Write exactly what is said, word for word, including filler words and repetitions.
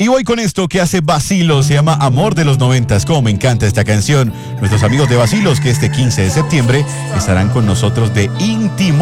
Y voy con esto que hace Vacilos, se llama Amor de los Noventas. Como me encanta esta canción. Nuestros amigos de Vacilos que este quince de septiembre estarán con nosotros de íntimo.